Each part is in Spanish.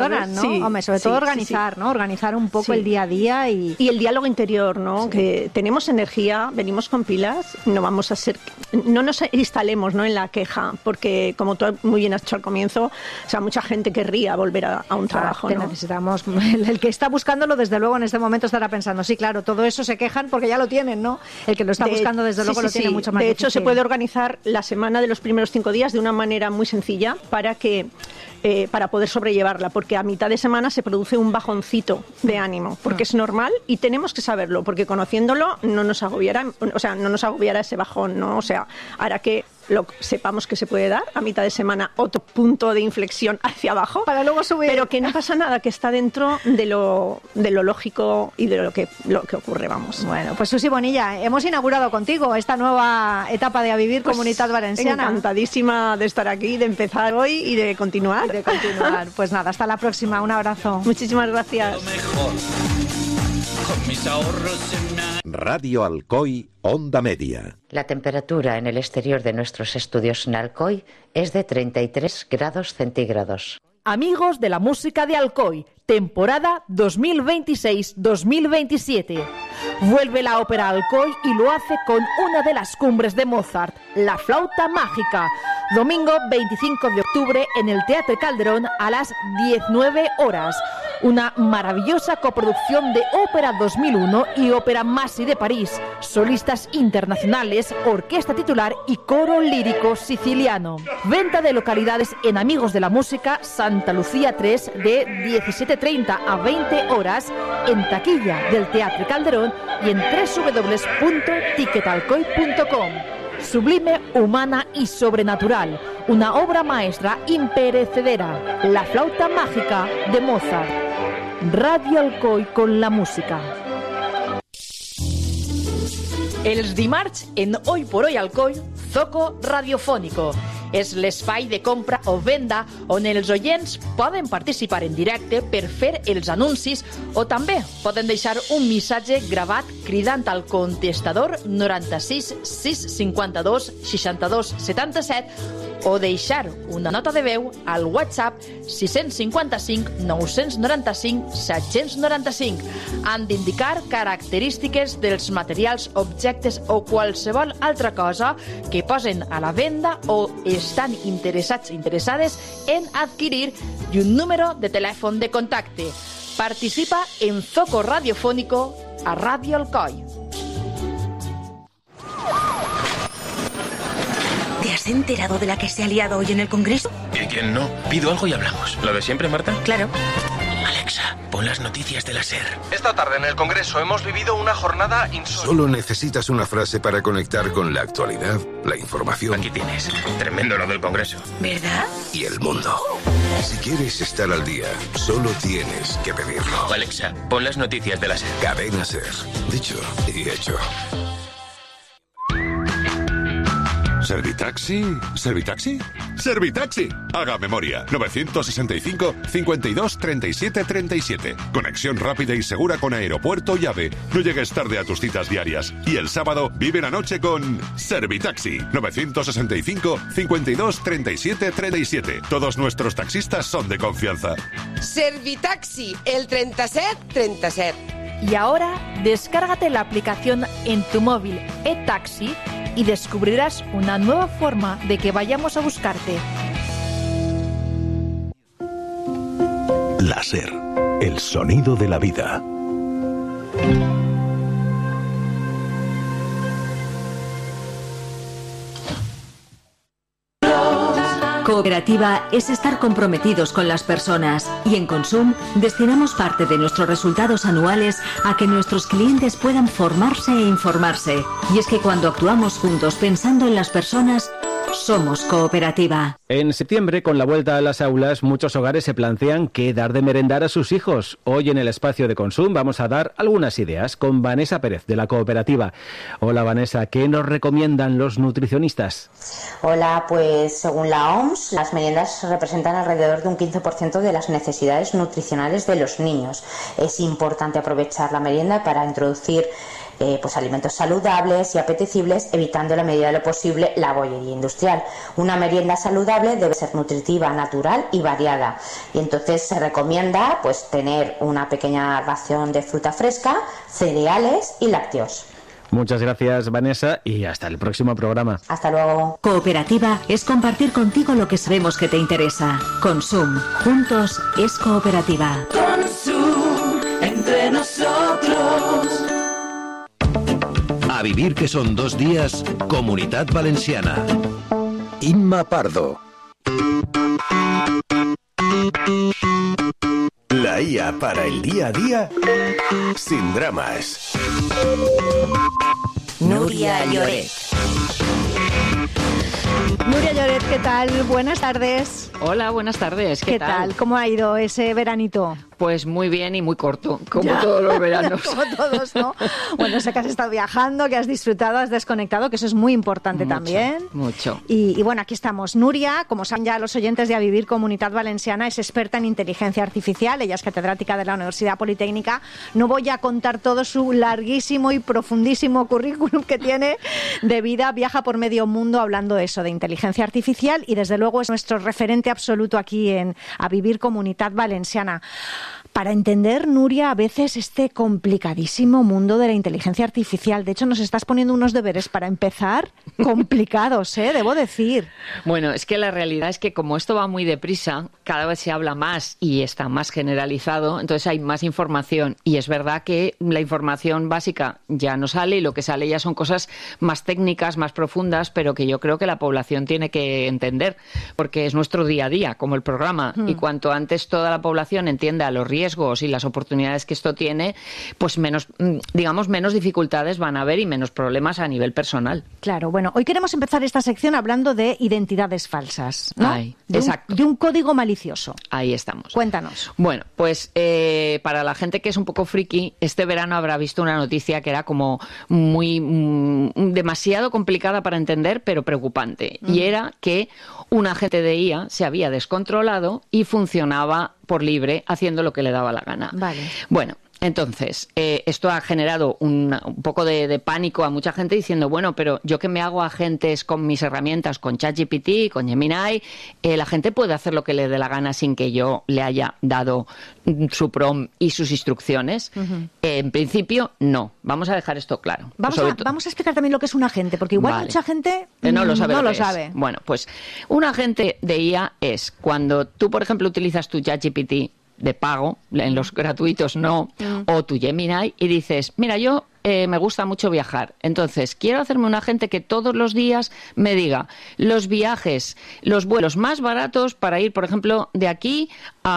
funcionan, ¿no? Sí, hombre, sobre todo organizar, ¿no? Organizar un poco el día a día y el diálogo interior, ¿no? Que tenemos energía, venimos con pilas, no nos instalemos, ¿no?, en la queja, porque como tú muy bien has dicho al comienzo, o sea, mucha gente querría volver a un trabajo, ¿no? Necesitamos, el que está buscándolo desde luego en este momento estará pensando, sí, claro, todo eso se quejan porque ya lo tienen, ¿no? El que lo está buscando desde luego lo tiene mucho más difícil. De hecho, se puede organizar la semana de los primeros 5 días de una manera muy sencilla para poder sobrellevarla, porque a mitad de semana se produce un bajoncito de ánimo, porque es normal y tenemos que saberlo, porque conociéndolo no nos agobiará ese bajón, ¿no? O sea, hará que sepamos que se puede dar a mitad de semana otro punto de inflexión hacia abajo para luego subir, pero que no pasa nada, que está dentro de lo lógico y de lo que ocurre, vamos. Bueno, pues Susi Bonilla, hemos inaugurado contigo esta nueva etapa de A Vivir Comunitat Valenciana. Encantadísima de estar aquí, de empezar hoy y de continuar. Pues nada, hasta la próxima, un abrazo. Muchísimas gracias. Con mis ahorros en Radio Alcoy, Onda Media. La temperatura en el exterior de nuestros estudios en Alcoy es de 33 grados centígrados. Amigos de la música de Alcoy, temporada 2026-2027. Vuelve la ópera Alcoy y lo hace con una de las cumbres de Mozart, La Flauta Mágica. Domingo 25 de octubre en el Teatro Calderón a las 19 horas. Una maravillosa coproducción de Ópera 2001 y Ópera Massi de París, solistas internacionales, orquesta titular y coro lírico siciliano. Venta de localidades en Amigos de la Música, Santa Lucía 3, de 17:30 a 20 horas, en taquilla del Teatro Calderón y en www.ticketalcoy.com. Sublime, humana y sobrenatural. Una obra maestra imperecedera. La Flauta Mágica de Mozart. Radio Alcoy con la música. Els dimarts en Hoy por Hoy Alcoy, Zoco Radiofónico. És l'espai de compra o venda on els oients poden participar en directe per fer els anuncis o també poden deixar un missatge gravat cridant al contestador 96 652 62 77 o deixar una nota de veu al WhatsApp 655 995 795. Han d'indicar característiques dels materials, objectes o qualsevol altra cosa que posen a la venda o estan interessades en adquirir i un número de telèfon de contacte. Participa en Zoco Radiofónico a Radio Alcoy. ¿Te has enterado de la que se ha liado hoy en el Congreso? ¿Y quién no? Pido algo y hablamos. ¿Lo de siempre, Marta? Claro. Alexa, pon las noticias de la SER. Esta tarde en el Congreso hemos vivido una jornada insólita. Solo necesitas una frase para conectar con la actualidad, la información. Aquí tienes. Tremendo lo del Congreso. ¿Verdad? Y el mundo. Si quieres estar al día, solo tienes que pedirlo. Alexa, pon las noticias de la SER. Cadena SER. Dicho y hecho. ¿Servitaxi? ¿Servitaxi? ¡Servitaxi! Haga memoria. 965 52 37 37. Conexión rápida y segura con aeropuerto y AVE. No llegues tarde a tus citas diarias. Y el sábado vive la noche con Servitaxi. 965 52 37 37. Todos nuestros taxistas son de confianza. Servitaxi, el 37 37. Y ahora, descárgate la aplicación en tu móvil eTaxi y descubrirás una nueva forma de que vayamos a buscarte. La SER, el sonido de la vida. Cooperativa es estar comprometidos con las personas y en Consum destinamos parte de nuestros resultados anuales a que nuestros clientes puedan formarse e informarse. Y es que cuando actuamos juntos pensando en las personas, somos cooperativa. En septiembre, con la vuelta a las aulas, muchos hogares se plantean qué dar de merendar a sus hijos. Hoy en el espacio de Consum vamos a dar algunas ideas con Vanessa Pérez, de la cooperativa. Hola Vanessa, ¿qué nos recomiendan los nutricionistas? Hola, pues según la OMS, las meriendas representan alrededor de un 15% de las necesidades nutricionales de los niños. Es importante aprovechar la merienda para introducir pues alimentos saludables y apetecibles, evitando en la medida de lo posible la bollería industrial. Una merienda saludable debe ser nutritiva, natural y variada. Y entonces se recomienda pues tener una pequeña ración de fruta fresca, cereales y lácteos. Muchas gracias, Vanessa, y hasta el próximo programa. Hasta luego. Cooperativa es compartir contigo lo que sabemos que te interesa. Consum. Juntos es cooperativa. Consum, entre nosotros. A vivir que son 2 días, Comunitat Valenciana. Imma Pardo. La IA para el día a día, sin dramas. Núria Lloret. Núria Lloret, ¿qué tal? Buenas tardes. Hola, buenas tardes. ¿Qué tal? ¿Cómo ha ido ese veranito? Pues muy bien y muy corto, como todos los veranos. Como todos, ¿no? Bueno, sé que has estado viajando, que has disfrutado, has desconectado, que eso es muy importante también. Mucho. Y bueno, aquí estamos. Núria, como saben ya los oyentes de A Vivir Comunitat Valenciana, es experta en inteligencia artificial. Ella es catedrática de la Universidad Politécnica. No voy a contar todo su larguísimo y profundísimo currículum que tiene de vida. Viaja por medio mundo hablando de eso, de inteligencia artificial, y desde luego es nuestro referente absoluto aquí en A Vivir Comunitat Valenciana. Para entender, Núria, a veces este complicadísimo mundo de la inteligencia artificial. De hecho, nos estás poniendo unos deberes para empezar complicados, debo decir. Bueno, es que la realidad es que como esto va muy deprisa, cada vez se habla más y está más generalizado, entonces hay más información. Y es verdad que la información básica ya no sale y lo que sale ya son cosas más técnicas, más profundas, pero que yo creo que la población tiene que entender, porque es nuestro día a día, como el programa. Y cuanto antes toda la población entienda los riesgos y las oportunidades que esto tiene, pues menos dificultades van a haber y menos problemas a nivel personal. Claro, bueno, hoy queremos empezar esta sección hablando de identidades falsas, ¿no? Exacto. De un código malicioso. Ahí estamos. Cuéntanos. Bueno, pues para la gente que es un poco friki, este verano habrá visto una noticia que era como demasiado complicada para entender, pero preocupante. Y era que un agente de IA se había descontrolado y funcionaba por libre, haciendo lo que le daba la gana. Vale. Bueno, entonces, esto ha generado un poco de pánico a mucha gente diciendo, bueno, pero yo que me hago agentes con mis herramientas, con ChatGPT, con Gemini, la gente puede hacer lo que le dé la gana sin que yo le haya dado su prompt y sus instrucciones. En principio, no. Vamos a dejar esto claro. Vamos a explicar también lo que es un agente, porque igual mucha gente no lo sabe. sabe. Bueno, pues un agente de IA es cuando tú, por ejemplo, utilizas tu ChatGPT de pago, en los gratuitos no, o tu Gemini, y dices, mira, yo me gusta mucho viajar, entonces quiero hacerme un agente que todos los días me diga los viajes, los vuelos más baratos para ir, por ejemplo, de aquí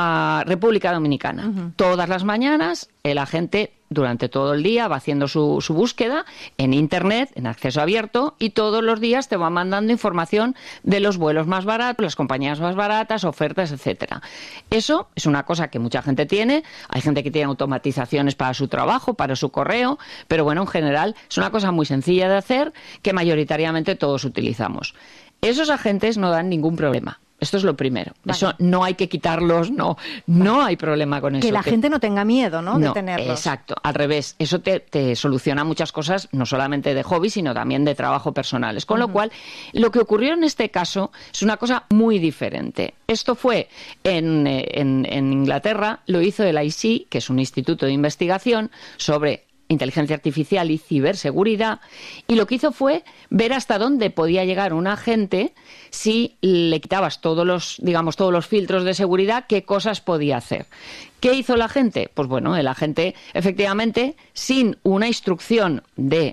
a República Dominicana. Todas las mañanas el agente durante todo el día va haciendo su búsqueda en Internet, en acceso abierto, y todos los días te va mandando información de los vuelos más baratos, las compañías más baratas, ofertas, etcétera. Eso es una cosa que mucha gente tiene. Hay gente que tiene automatizaciones para su trabajo, para su correo, pero bueno, en general es una cosa muy sencilla de hacer que mayoritariamente todos utilizamos. Esos agentes no dan ningún problema. Esto es lo primero. Vale. Eso no hay que quitarlos, no hay problema con eso. Que la gente no tenga miedo, ¿no? De tenerlos. Exacto, al revés. Eso te soluciona muchas cosas, no solamente de hobby, sino también de trabajo personales. Con lo cual, lo que ocurrió en este caso es una cosa muy diferente. Esto fue en Inglaterra, lo hizo el IC, que es un instituto de investigación sobre inteligencia artificial y ciberseguridad, y lo que hizo fue ver hasta dónde podía llegar un agente si le quitabas todos los filtros de seguridad, qué cosas podía hacer. ¿Qué hizo el agente? Pues bueno, el agente, efectivamente, sin una instrucción de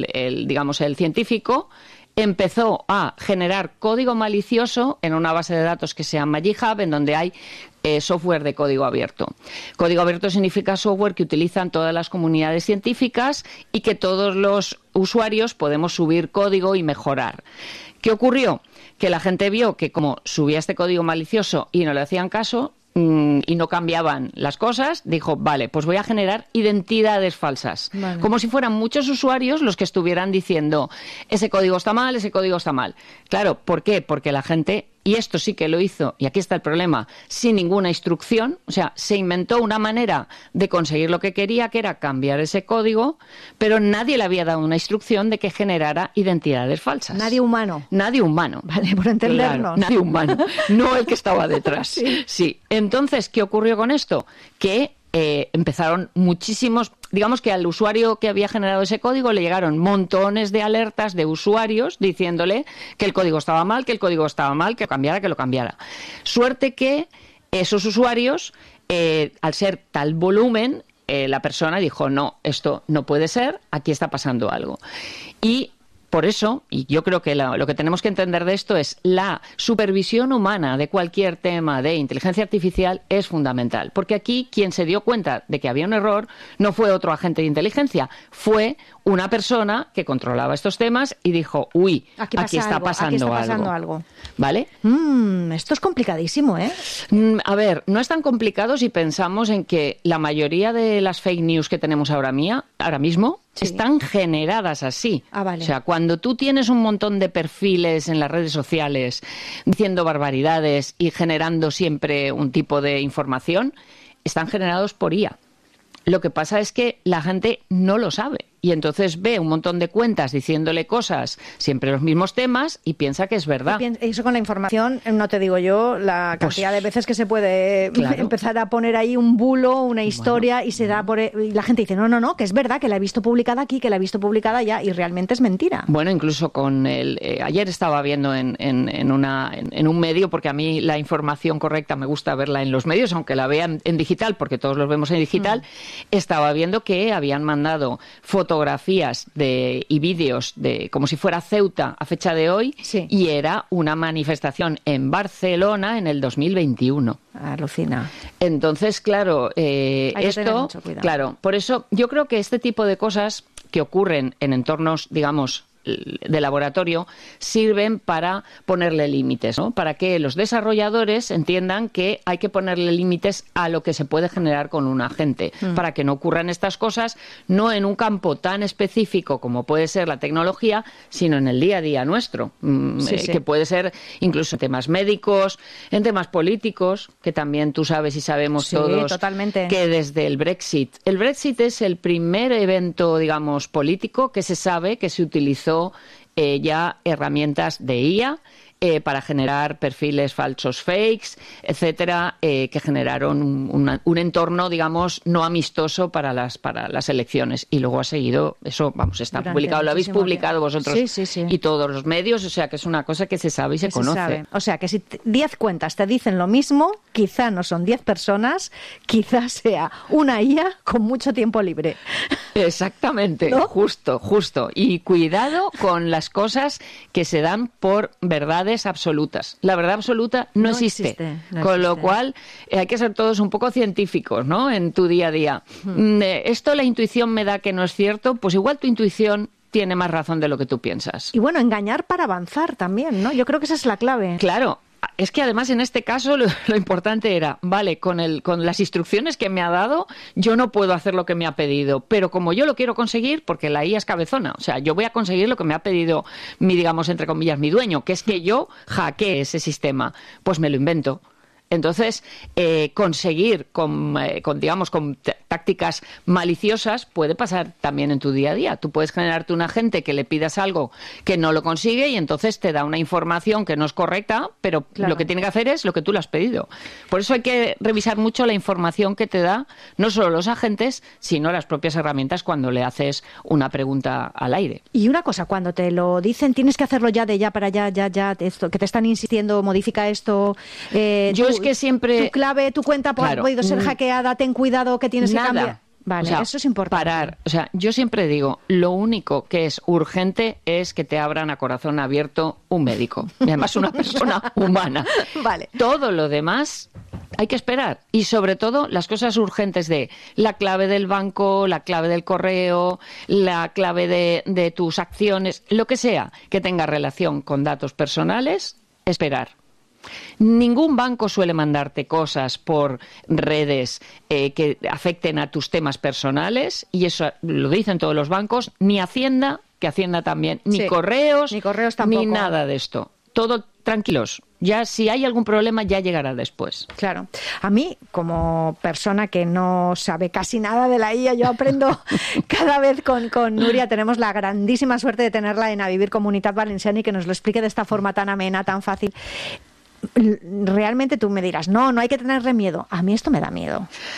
el científico, empezó a generar código malicioso en una base de datos que se llama GitHub, en donde hay software de código abierto. Código abierto significa software que utilizan todas las comunidades científicas y que todos los usuarios podemos subir código y mejorar. ¿Qué ocurrió? Que la gente vio que como subía este código malicioso y no le hacían caso, y no cambiaban las cosas, dijo, vale, pues voy a generar identidades falsas. Vale. Como si fueran muchos usuarios los que estuvieran diciendo, ese código está mal, ese código está mal. Claro, ¿por qué? Porque la gente y esto sí que lo hizo, y aquí está el problema, sin ninguna instrucción, o sea, se inventó una manera de conseguir lo que quería, que era cambiar ese código, pero nadie le había dado una instrucción de que generara identidades falsas. Nadie humano. Nadie humano. Vale, por entendernos. Claro, nadie humano, no el que estaba detrás. Sí. Entonces, ¿qué ocurrió con esto? Que empezaron muchísimos, digamos que al usuario que había generado ese código le llegaron montones de alertas de usuarios diciéndole que el código estaba mal, que lo cambiara. Suerte que esos usuarios, al ser tal volumen, la persona dijo, no, esto no puede ser, aquí está pasando algo. Y por eso, y yo creo que lo que tenemos que entender de esto es la supervisión humana de cualquier tema de inteligencia artificial es fundamental. Porque aquí quien se dio cuenta de que había un error no fue otro agente de inteligencia, fue una persona que controlaba estos temas y dijo, uy, aquí está pasando algo. ¿Vale? Esto es complicadísimo, ¿eh? A ver, no es tan complicado si pensamos en que la mayoría de las fake news que tenemos ahora mismo están generadas así. Vale. O sea, cuando tú tienes un montón de perfiles en las redes sociales diciendo barbaridades y generando siempre un tipo de información, están generados por IA. Lo que pasa es que la gente no lo sabe y entonces ve un montón de cuentas diciéndole cosas, siempre los mismos temas, y piensa que es verdad. Eso con la información, no te digo yo, la cantidad de veces que se puede empezar a poner ahí un bulo, una historia, y se da y la gente dice, no, que es verdad, que la he visto publicada aquí, que la he visto publicada allá, y realmente es mentira. Bueno, incluso con ayer estaba viendo en un medio, porque a mí la información correcta me gusta verla en los medios, aunque la vean en digital, porque todos los vemos en digital, estaba viendo que habían mandado fotografías y vídeos de como si fuera Ceuta a fecha de hoy, y era una manifestación en Barcelona en el 2021. Alucina. Entonces, claro, esto, claro, por eso yo creo que este tipo de cosas que ocurren en entornos, digamos, de laboratorio, sirven para ponerle límites, ¿no? Para que los desarrolladores entiendan que hay que ponerle límites a lo que se puede generar con un agente, para que no ocurran estas cosas, no en un campo tan específico como puede ser la tecnología, sino en el día a día nuestro, que puede ser incluso en temas médicos, en temas políticos, que también tú sabes y sabemos todos totalmente. Que desde el Brexit es el primer evento, digamos, político que se sabe que se utilizó ya herramientas de IA para generar perfiles falsos, fakes, etcétera, que generaron un entorno, digamos, no amistoso para las elecciones. Y luego ha seguido, eso, vamos, está publicado, lo habéis publicado vosotros y todos los medios, o sea que es una cosa que se sabe y se conoce. O sea que si 10 cuentas te dicen lo mismo, quizá no son 10 personas, quizá sea una IA con mucho tiempo libre. Exactamente, ¿no? Justo. Y cuidado con las cosas que se dan por verdades absolutas. La verdad absoluta no existe. Con lo cual hay que ser todos un poco científicos, ¿no? En tu día a día. Esto la intuición me da que no es cierto, pues igual tu intuición tiene más razón de lo que tú piensas. Y bueno, engañar para avanzar también, ¿no? Yo creo que esa es la clave. Claro. Es que además en este caso lo importante era, vale, con las instrucciones que me ha dado, yo no puedo hacer lo que me ha pedido, pero como yo lo quiero conseguir, porque la IA es cabezona, o sea, yo voy a conseguir lo que me ha pedido digamos, entre comillas, mi dueño, que es que yo hackee ese sistema, pues me lo invento. Entonces, conseguir con tácticas maliciosas puede pasar también en tu día a día. Tú puedes generarte un agente que le pidas algo que no lo consigue y entonces te da una información que no es correcta, pero lo que tiene que hacer es lo que tú le has pedido. Por eso hay que revisar mucho la información que te da, no solo los agentes, sino las propias herramientas cuando le haces una pregunta al aire. Y una cosa, cuando te lo dicen, tienes que hacerlo ya, de ya para ya, esto, que te están insistiendo, modifica esto. Yo es que siempre... Tu clave, tu cuenta ha podido ser hackeada, ten cuidado que tienes que cambiar. Vale, o sea, eso es importante. Parar. O sea, yo siempre digo, lo único que es urgente es que te abran a corazón abierto un médico. Y además una persona humana. Vale. Todo lo demás hay que esperar. Y sobre todo las cosas urgentes de la clave del banco, la clave del correo, la clave de tus acciones, lo que sea que tenga relación con datos personales, esperar. Ningún banco suele mandarte cosas por redes que afecten a tus temas personales, y eso lo dicen todos los bancos, ni Hacienda, que Hacienda también, ni correos tampoco. Ni nada de esto. Todo tranquilos. Ya si hay algún problema ya llegará después. Claro. A mí, como persona que no sabe casi nada de la IA, yo aprendo cada vez con Núria. Tenemos la grandísima suerte de tenerla en A Vivir Comunitat Valenciana y que nos lo explique de esta forma tan amena, tan fácil. Realmente tú me dirás, no hay que tenerle miedo. A mí esto me da miedo.